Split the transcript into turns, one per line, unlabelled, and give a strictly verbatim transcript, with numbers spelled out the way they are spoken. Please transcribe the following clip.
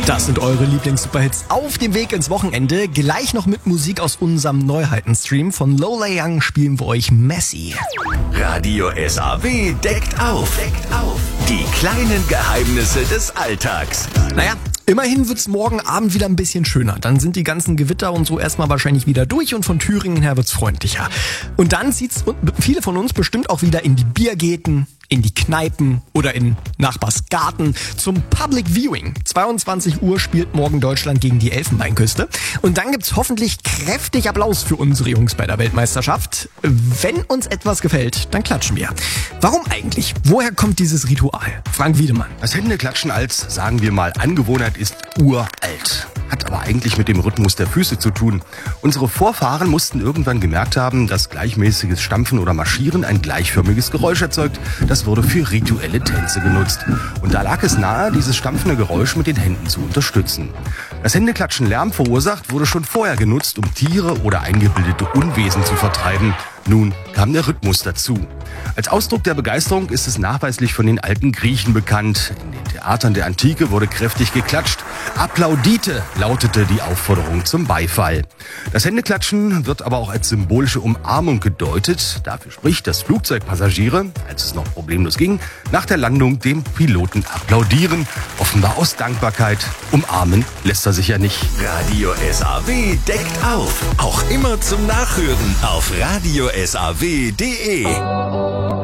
Das sind eure Lieblings-Superhits auf dem Weg ins Wochenende. Gleich noch mit Musik aus unserem Neuheiten-Stream. Von Lola Young spielen wir euch Messi.
Radio S A W deckt auf. Deckt auf. Die kleinen Geheimnisse des Alltags.
Naja, immerhin wird's morgen Abend wieder ein bisschen schöner. Dann sind die ganzen Gewitter und so erstmal wahrscheinlich wieder durch und von Thüringen her wird's freundlicher. Und dann zieht's viele von uns bestimmt auch wieder in die Biergärten, in die Kneipen oder in Nachbars Garten zum Public Viewing. zweiundzwanzig Uhr spielt morgen Deutschland gegen die Elfenbeinküste. Und dann gibt's hoffentlich kräftig Applaus für unsere Jungs bei der Weltmeisterschaft. Wenn uns etwas gefällt, dann klatschen wir. Warum eigentlich? Woher kommt dieses Ritual? Frank Wiedemann.
Das Händeklatschen als, sagen wir mal, Angewohnheit ist uralt. Hat aber eigentlich mit dem Rhythmus der Füße zu tun. Unsere Vorfahren mussten irgendwann gemerkt haben, dass gleichmäßiges Stampfen oder Marschieren ein gleichförmiges Geräusch erzeugt. Das wurde für rituelle Tänze genutzt. Und da lag es nahe, dieses stampfende Geräusch mit den Händen zu unterstützen. Das Händeklatschen Lärm verursacht, wurde schon vorher genutzt, um Tiere oder eingebildete Unwesen zu vertreiben. Nun kam der Rhythmus dazu. Als Ausdruck der Begeisterung ist es nachweislich von den alten Griechen bekannt. In den Theatern der Antike wurde kräftig geklatscht. Applaudite lautete die Aufforderung zum Beifall. Das Händeklatschen wird aber auch als symbolische Umarmung gedeutet. Dafür spricht, dass Flugzeugpassagiere, als es noch problemlos ging, nach der Landung dem Piloten applaudieren. Offenbar aus Dankbarkeit. Umarmen lässt er sich ja nicht.
Radio S A W deckt auf. Auch immer zum Nachhören auf radio s a w punkt d e.